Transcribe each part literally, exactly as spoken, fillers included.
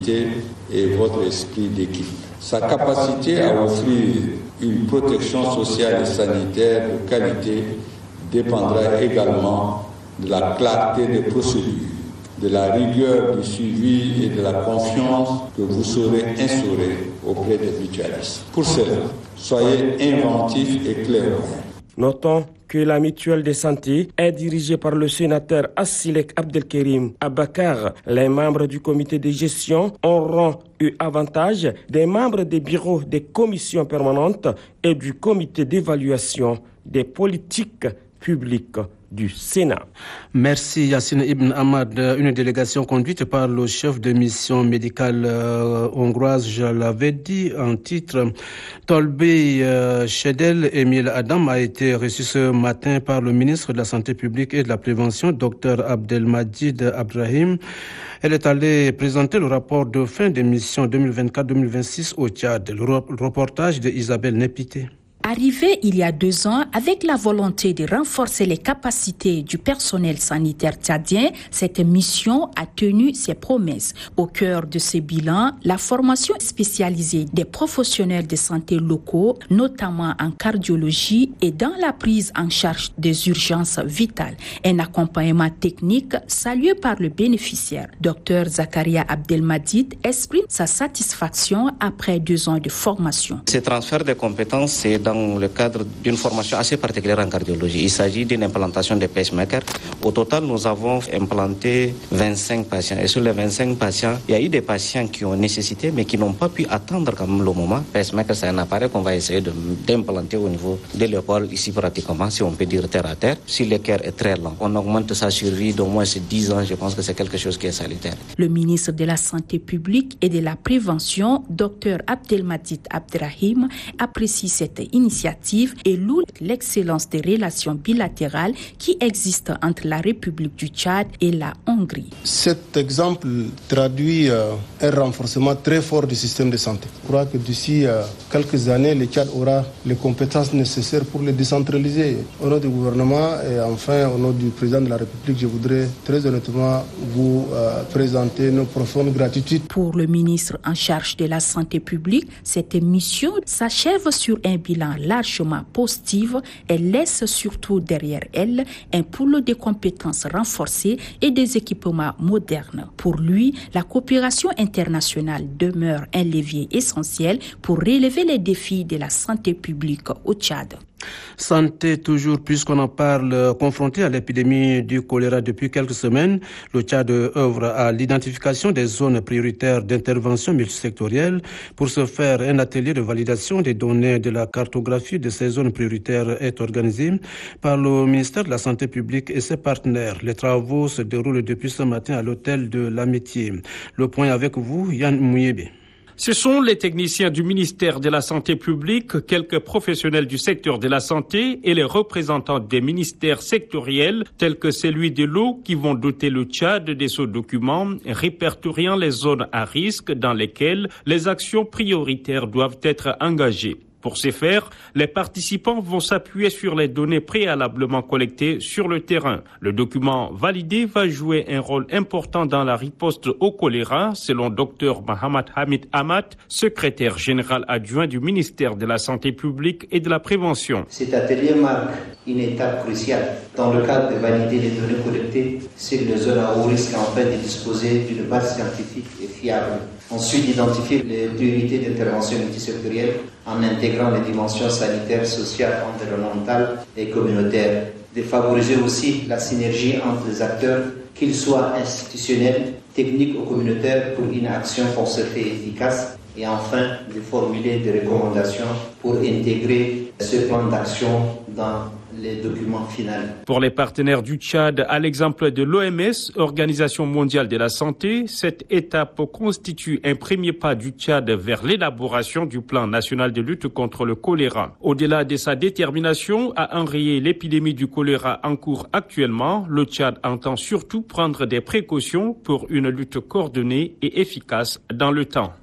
et votre esprit d'équipe. Sa capacité à offrir une protection sociale et sanitaire de qualité dépendra également de la clarté des procédures, de la rigueur du suivi et de la confiance que vous saurez instaurer auprès des mutualistes. Pour cela, soyez inventifs et clairvoyants. Notons que la mutuelle de santé est dirigée par le sénateur Assilek Abdelkerim Abakar. Les membres du comité de gestion auront eu avantage des membres des bureaux des commissions permanentes et du comité d'évaluation des politiques publiques du Sénat. Merci Yassine Ibn Ahmad. Une délégation conduite par le chef de mission médicale euh, hongroise, je l'avais dit en titre, Tolbi euh, Shedel Emile Adam, a été reçu ce matin par le ministre de la Santé publique et de la Prévention, Dr Abdelmadjid Abdrahim. Elle est allée présenter le rapport de fin des missions deux mille vingt-quatre deux mille vingt-six au Tchad. Le reportage de Isabelle Népité. Arrivée il y a deux ans avec la volonté de renforcer les capacités du personnel sanitaire tchadien, cette mission a tenu ses promesses. Au cœur de ce bilan, la formation spécialisée des professionnels de santé locaux, notamment en cardiologie et dans la prise en charge des urgences vitales. Un accompagnement technique salué par le bénéficiaire. Docteur Zakaria Abdelmadjid exprime sa satisfaction après deux ans de formation. Ce transfert de compétences, c'est dans dans le cadre d'une formation assez particulière en cardiologie. Il s'agit d'une implantation de pacemakers. Au total, nous avons implanté vingt-cinq patients. Et sur les vingt-cinq patients, il y a eu des patients qui ont nécessité, mais qui n'ont pas pu attendre quand même le moment. Pacemaker, c'est un appareil qu'on va essayer de, d'implanter au niveau de l'épaule, ici pratiquement, si on peut dire terre à terre. Si le cœur est très lent, on augmente sa survie d'au moins dix ans. Je pense que c'est quelque chose qui est salutaire. Le ministre de la Santé publique et de la Prévention, Dr Abdelmadjid Abdrahim, apprécie cette initiative et loue l'excellence des relations bilatérales qui existent entre la République du Tchad et la Hongrie. Cet exemple traduit euh, un renforcement très fort du système de santé. Je crois que d'ici euh, quelques années, le Tchad aura les compétences nécessaires pour le décentraliser. Au nom du gouvernement et enfin au nom du président de la République, je voudrais très honnêtement vous euh, présenter nos profondes gratitudes. Pour le ministre en charge de la santé publique, cette mission s'achève sur un bilan largement positif. Elle laisse surtout derrière elle un pool de compétences renforcées et des équipements modernes. Pour lui, la coopération internationale demeure un levier essentiel pour relever les défis de la santé publique au Tchad. Santé toujours, puisqu'on en parle, confronté à l'épidémie du choléra depuis quelques semaines, le Tchad œuvre à l'identification des zones prioritaires d'intervention multisectorielle. Pour ce faire, un atelier de validation des données de la cartographie de ces zones prioritaires est organisé par le ministère de la Santé publique et ses partenaires. Les travaux se déroulent depuis ce matin à l'hôtel de l'Amitié. Le point avec vous, Yann Mouyebe. Ce sont les techniciens du ministère de la Santé publique, quelques professionnels du secteur de la santé et les représentants des ministères sectoriels tels que celui de l'eau qui vont doter le Tchad de ce document répertoriant les zones à risque dans lesquelles les actions prioritaires doivent être engagées. Pour ce faire, les participants vont s'appuyer sur les données préalablement collectées sur le terrain. Le document validé va jouer un rôle important dans la riposte au choléra, selon Dr Mohamed Hamid Ahmad, secrétaire général adjoint du ministère de la Santé publique et de la Prévention. Cet atelier marque une étape cruciale dans le cadre de valider les données collectées sur les zones à haut risque afin de disposer d'une base scientifique et fiable. Ensuite, identifier les priorités d'intervention multisectorielle en intégrant les dimensions sanitaires, sociales, environnementales et communautaires. De favoriser aussi la synergie entre les acteurs, qu'ils soient institutionnels, techniques ou communautaires, pour une action concertée et efficace. Et enfin, de formuler des recommandations pour intégrer ce plan d'action dans les documents finaux. Pour les partenaires du Tchad, à l'exemple de l'O M S, Organisation mondiale de la santé, cette étape constitue un premier pas du Tchad vers l'élaboration du plan national de lutte contre le choléra. Au-delà de sa détermination à enrayer l'épidémie du choléra en cours actuellement, le Tchad entend surtout prendre des précautions pour une lutte coordonnée et efficace dans le temps.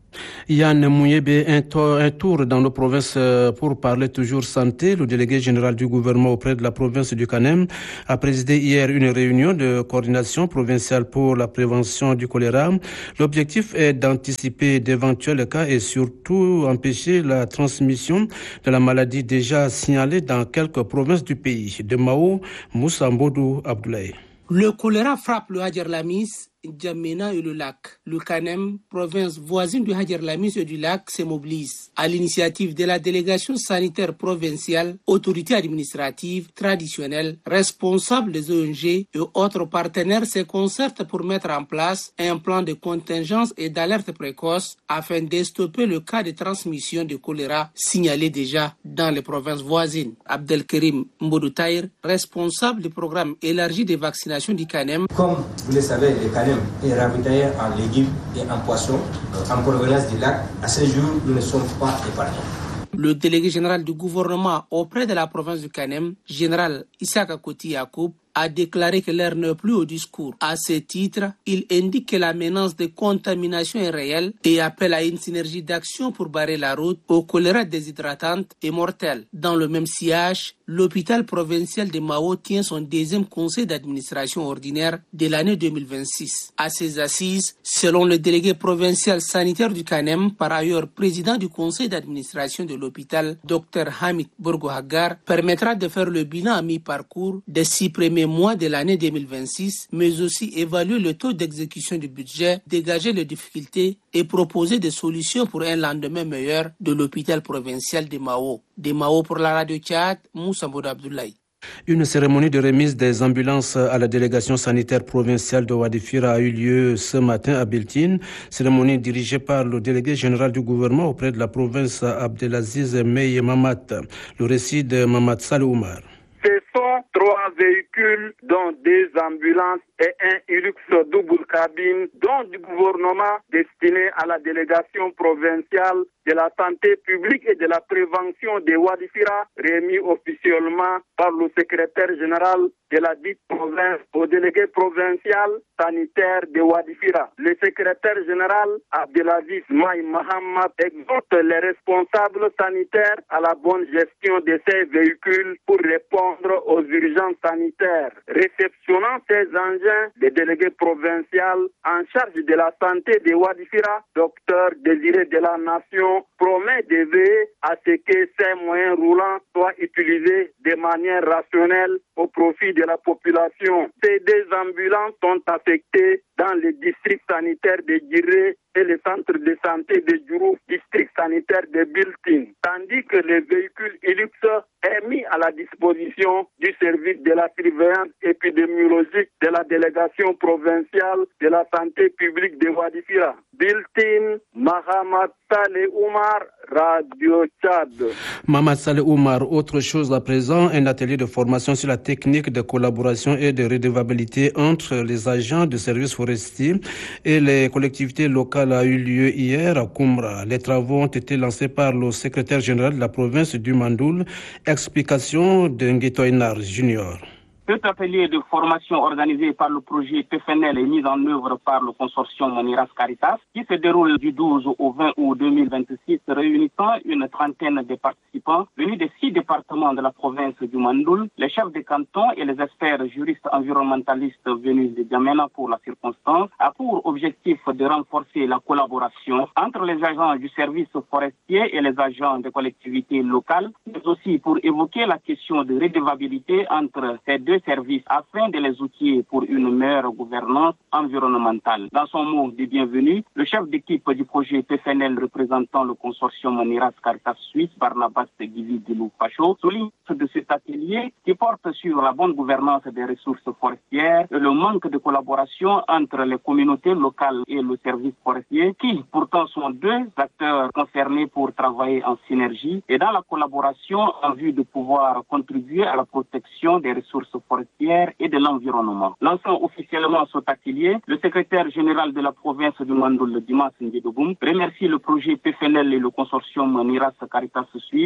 Yann Mouyebe, un, un tour dans nos provinces pour parler toujours santé. Le délégué général du gouvernement auprès de la province du Kanem a présidé hier une réunion de coordination provinciale pour la prévention du choléra. L'objectif est d'anticiper d'éventuels cas et surtout empêcher la transmission de la maladie déjà signalée dans quelques provinces du pays. De Mao, Moussa Mbodou Abdoulaye. Le choléra frappe le Hadjer Lamis, N'Djamena et le lac. Le Kanem, province voisine du Hadjer Lamis et du lac, se mobilise. À l'initiative de la délégation sanitaire provinciale, autorités administratives, traditionnelles, responsables des O N G et autres partenaires se concertent pour mettre en place un plan de contingence et d'alerte précoce afin de stopper le cas de transmission de choléra signalé déjà dans les provinces voisines. Abdelkerim Mbodou-Taïr, responsable du programme élargi de vaccination du Kanem. Comme vous le savez, le Kanem est ravitaillé en légumes et en poissons en provenance du lac. À ce jour, nous ne sommes pas épargnés. Le délégué général du gouvernement auprès de la province du Kanem, général Issaka Koti Yacoub, a déclaré que l'heure n'est plus au discours. À ce titre, il indique que la menace de contamination est réelle et appelle à une synergie d'action pour barrer la route au choléra déshydratante et mortelle. Dans le même sillage, l'hôpital provincial de Mao tient son deuxième conseil d'administration ordinaire de l'année deux mille vingt-six. À ces assises, selon le délégué provincial sanitaire du Kanem, par ailleurs président du conseil d'administration de l'hôpital, Dr Hamid Bourgo-Hagar, permettra de faire le bilan à mi-parcours des six premiers mois de l'année deux mille vingt-six, mais aussi évaluer le taux d'exécution du budget, dégager les difficultés et proposer des solutions pour un lendemain meilleur de l'hôpital provincial de Mao. De Mao pour la radio Tchad, Moussa Mbodou Abdoulaye. Une cérémonie de remise des ambulances à la délégation sanitaire provinciale de Wadifira a eu lieu ce matin à Biltine. Cérémonie dirigée par le délégué général du gouvernement auprès de la province Abdelaziz Meye Mamat. Le récit de Mamat Saleh Oumar. Ce sont trois véhicules, dont deux ambulances et un Hilux double cabine, dont du gouvernement destiné à la délégation provinciale de la santé publique et de la prévention de Wadifira, remis officiellement par le secrétaire général de la dite province au délégué provincial sanitaire de Wadifira. Le secrétaire général Abdelaziz Maï Mahamad exhorte les responsables sanitaires à la bonne gestion de ces véhicules pour répondre aux urgences sanitaires. Réceptionnant ces engins, le délégué provincial en charge de la santé de Wadifira, docteur Désiré de la Nation, promet de veiller à ce que ces moyens roulants soient utilisés de manière rationnelle au profit de la population. Ces deux ambulances sont affectées dans les districts sanitaires de Giré et le centre de santé de Djourou, district sanitaire de Biltine, tandis que le véhicule Hilux est mis à la disposition du service de la surveillance épidémiologique de la délégation provinciale de la santé publique de Wadifira. Biltine, Mahamad Saleh Oumar, Radio Tchad. Mahamad Saleh Oumar, autre chose à présent, un atelier de formation sur la technique de collaboration et de redevabilité entre les agents de services forestiers et les collectivités locales a eu lieu hier à Koumra. Les travaux ont été lancés par le secrétaire général de la province du Mandoul. Explication de Nguetoinar Junior. Cet atelier de formation organisé par le projet P F N L et mis en œuvre par le consortium Moniras Caritas, qui se déroule du douze au vingt août deux mille vingt-six, réunissant une trentaine de participants venus des six départements de la province du Mandoul, les chefs de canton et les experts juristes environnementalistes venus de Djamena pour la circonstance, a pour objectif de renforcer la collaboration entre les agents du service forestier et les agents des collectivités locales, mais aussi pour évoquer la question de redevabilité entre ces deux services afin de les outiller pour une meilleure gouvernance environnementale. Dans son mot de bienvenue, le chef d'équipe du projet P F N L représentant le consortium Moniras Caritas Suisse, Barnabas Guivi Dilou Pacho, souligne de cet atelier qui porte sur la bonne gouvernance des ressources forestières et le manque de collaboration entre les communautés locales et le service forestier qui pourtant sont deux acteurs concernés pour travailler en synergie et dans la collaboration en vue de pouvoir contribuer à la protection des ressources forestières et de l'environnement. Lançant officiellement cet atelier, le secrétaire général de la province du Mandoul, Dimas Ndjedoboum, remercie le projet P F N L et le consortium Moniras Caritas Suisse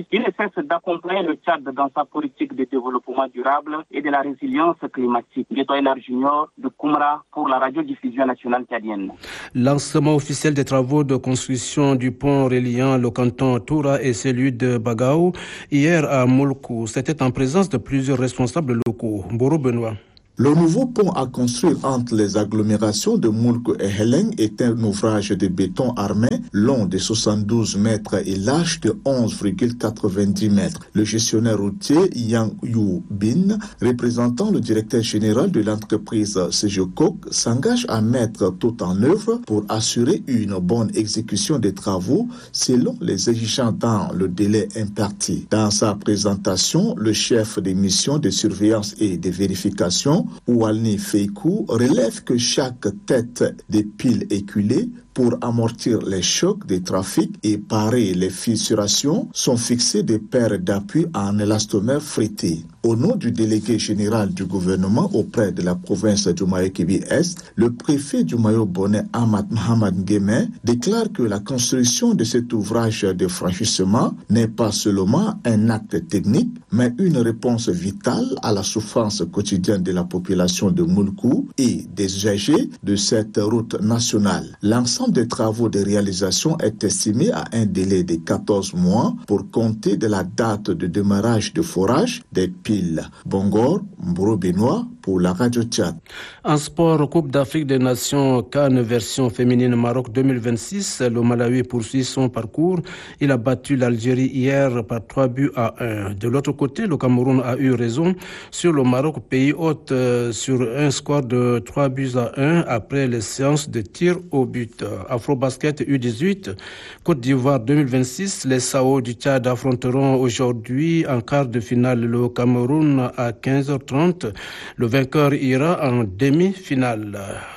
dit, il ne cesse d'accompagner le Tchad dans sa politique de développement durable et de la résilience climatique. Getoilar Junior de Koumra pour la radiodiffusion nationale tchadienne. Lancement officiel des travaux de construction du pont reliant le canton Toura et celui de Bagaou hier à Moulkou. C'était en présence de plusieurs responsables locaux. Boro Benoît. Le nouveau pont à construire entre les agglomérations de Moulkou et Heleng est un ouvrage de béton armé long de soixante-douze mètres et large de onze virgule quatre-vingt-dix mètres. Le gestionnaire routier Yang Yu Bin, représentant le directeur général de l'entreprise Sejokok, s'engage à mettre tout en œuvre pour assurer une bonne exécution des travaux selon les exigences dans le délai imparti. Dans sa présentation, le chef des missions de surveillance et de vérification Oualni Feikou relève que chaque tête des piles éculées pour amortir les chocs des trafics et parer les fissurations sont fixées des paires d'appui en élastomère fritté. Au nom du délégué général du gouvernement auprès de la province du Mayo-Kibi-Est, le préfet du Mayo-Bonnet Ahmad Mohamed Ngueme déclare que la construction de cet ouvrage de franchissement n'est pas seulement un acte technique, mais une réponse vitale à la souffrance quotidienne de la population de Moulkou et des usagers de cette route nationale. L'ensemble des travaux de réalisation est estimé à un délai de quatorze mois pour compter de la date de démarrage de forage des piles. Bongor, Mboro Benoît pour la Radio Tchad. En sport, Coupe d'Afrique des Nations CAN version féminine Maroc deux mille vingt-six, le Malawi poursuit son parcours. Il a battu l'Algérie hier par trois buts à un. De l'autre côté, le Cameroun a eu raison sur le Maroc, pays hôte, euh, sur un score de trois buts à un après les séances de tir au but. Afrobasket U dix-huit, Côte d'Ivoire deux mille vingt-six, les Sao du Tchad affronteront aujourd'hui en quart de finale le Cameroun à quinze heures trente. Le vainqueur ira en demi-finale.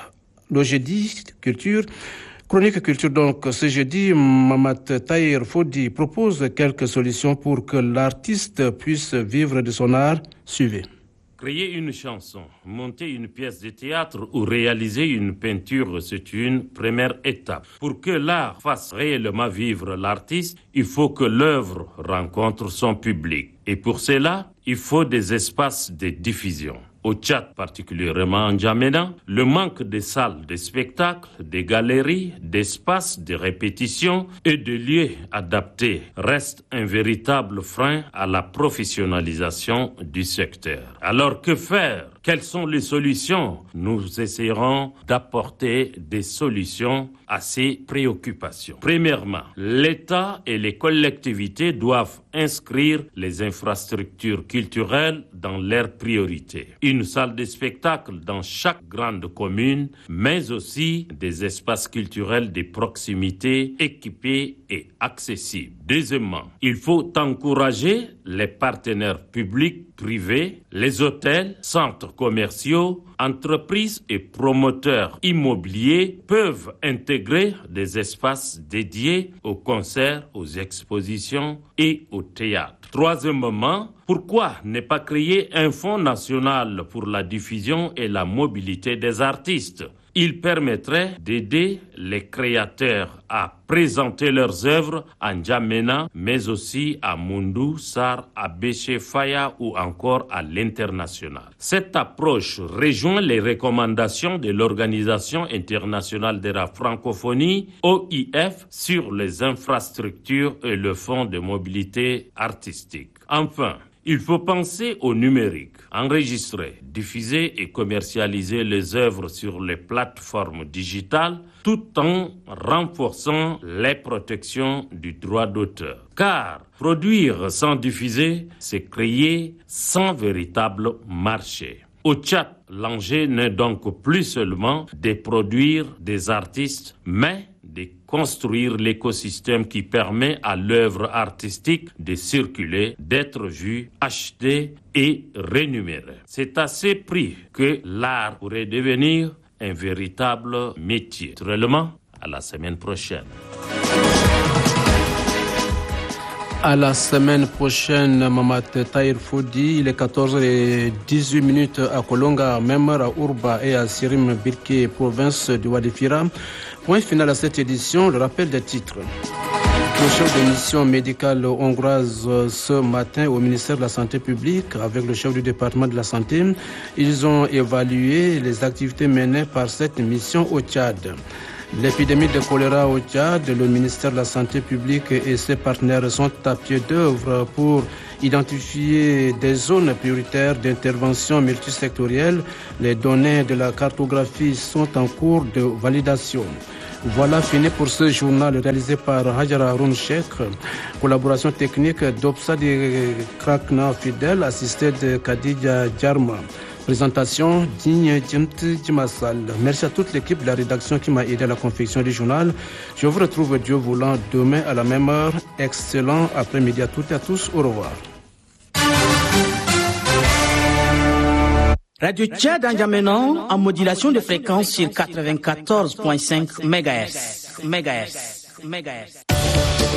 Le jeudi, culture. Chronique culture donc, ce jeudi, Mamat Tahir Fodi propose quelques solutions pour que l'artiste puisse vivre de son art. Suivez. Créer une chanson, monter une pièce de théâtre ou réaliser une peinture, c'est une première étape. Pour que l'art fasse réellement vivre l'artiste, il faut que l'œuvre rencontre son public. Et pour cela, il faut des espaces de diffusion. Au Tchad, particulièrement en N'Djamena, le manque de salles de spectacle, de galeries, d'espaces de répétition et de lieux adaptés reste un véritable frein à la professionnalisation du secteur. Alors que faire ? Quelles sont les solutions ? Nous essaierons d'apporter des solutions à ces préoccupations. Premièrement, l'État et les collectivités doivent inscrire les infrastructures culturelles dans leurs priorités. Une salle de spectacle dans chaque grande commune, mais aussi des espaces culturels de proximité équipés et accessibles. Deuxièmement, il faut encourager les partenaires publics, privés, les hôtels, centres commerciaux, entreprises et promoteurs immobiliers peuvent intégrer des espaces dédiés aux concerts, aux expositions et au théâtre. Troisièmement, pourquoi ne pas créer un fonds national pour la diffusion et la mobilité des artistes ? Il permettrait d'aider les créateurs à présenter leurs œuvres à N'Djamena, mais aussi à Moundou, Sar, à Béché, Faya ou encore à l'international. Cette approche rejoint les recommandations de l'Organisation internationale de la francophonie, O I F, sur les infrastructures et le fonds de mobilité artistique. Enfin, il faut penser au numérique, enregistrer, diffuser et commercialiser les œuvres sur les plateformes digitales tout en renforçant les protections du droit d'auteur. Car produire sans diffuser, c'est créer sans véritable marché. Au Tchad, l'enjeu n'est donc plus seulement de produire des artistes, mais de construire l'écosystème qui permet à l'œuvre artistique de circuler, d'être vue, achetée et rémunérée. C'est à ce prix que l'art pourrait devenir un véritable métier. Naturellement, à la semaine prochaine. À la semaine prochaine, Mamat Tahir Fodi, il est quatorze heures dix-huit minutes à Kolonga, Memar, à Urba et à Sirim Birké, province du Wadifira. Point final à cette édition, le rappel des titres. Le chef de mission médicale hongroise ce matin au ministère de la Santé publique avec le chef du département de la Santé. Ils ont évalué les activités menées par cette mission au Tchad. L'épidémie de choléra au Tchad, le ministère de la Santé publique et ses partenaires sont à pied d'œuvre pour identifier des zones prioritaires d'intervention multisectorielle. Les données de la cartographie sont en cours de validation. Voilà fini pour ce journal réalisé par Hajara Haroun Sheikh, collaboration technique d'Obsa de Krakna Fidel, assisté de Khadija Djarma. Présentation Digne Djimti Djimassal. Merci à toute l'équipe de la rédaction qui m'a aidé à la confection du journal. Je vous retrouve Dieu voulant demain à la même heure. Excellent après-midi à toutes et à tous. Au revoir. Radio Tchad N'Djamena en modulation de fréquence sur quatre-vingt-quatorze virgule cinq mégahertz.